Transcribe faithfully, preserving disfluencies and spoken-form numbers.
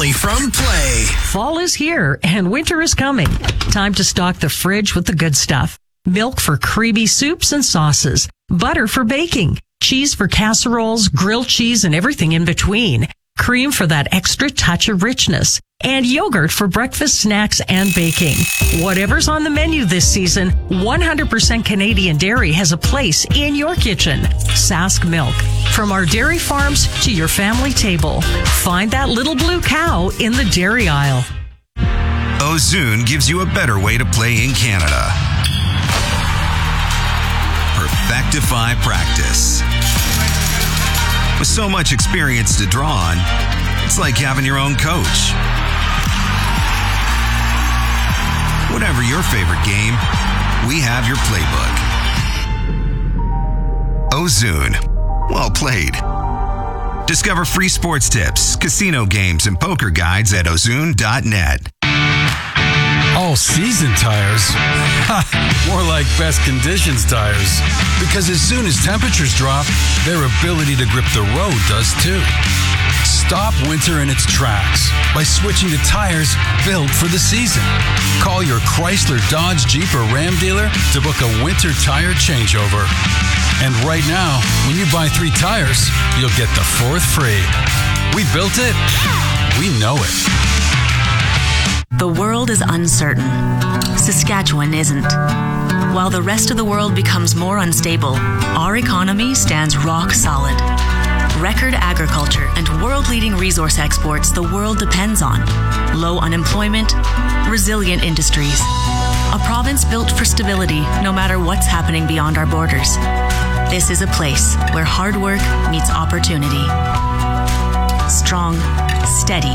family from Play. Fall is here and winter is coming. Time to stock the fridge with the good stuff. Milk for creamy soups and sauces. Butter for baking. Cheese for casseroles, grilled cheese, and everything in between. Cream for that extra touch of richness. And yogurt for breakfast, snacks, and baking. Whatever's on the menu this season, one hundred percent Canadian dairy has a place in your kitchen. Sask Milk. From our dairy farms to your family table. Find that little blue cow in the dairy aisle. Ozoon gives you a better way to play in Canada. Perfectify practice. With so much experience to draw on, it's like having your own coach. Whatever your favorite game, we have your playbook. Ozoon. Well played. Discover free sports tips, casino games, and poker guides at ozoon dot net. All-season tires? Ha! More like best conditions tires. Because as soon as temperatures drop, their ability to grip the road does too. Stop winter in its tracks by switching to tires built for the season. Call your Chrysler, Dodge, Jeep, or Ram dealer to book a winter tire changeover. And right now, when you buy three tires, you'll get the fourth free. We built it. We know it. The world is uncertain. Saskatchewan isn't. While the rest of the world becomes more unstable, our economy stands rock solid. Record agriculture and world-leading resource exports the world depends on. Low unemployment, resilient industries. A province built for stability no matter what's happening beyond our borders. This is a place where hard work meets opportunity. Strong, steady,